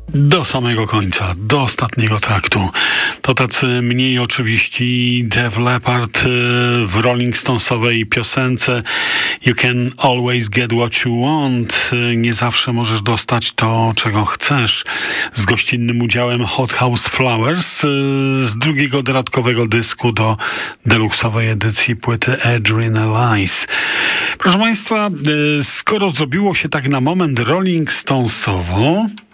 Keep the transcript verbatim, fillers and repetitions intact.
Do samego końca, do ostatniego taktu. To tacy mniej oczywiści Def Leppard w Rolling Stonesowej piosence You Can Always Get What You Want. Nie zawsze możesz dostać to, czego chcesz. Z gościnnym udziałem Hot House Flowers z drugiego dodatkowego dysku do deluksowej edycji płyty Adrenalize. Proszę Państwa, skoro zrobiło się tak na moment Rolling Stonesowo,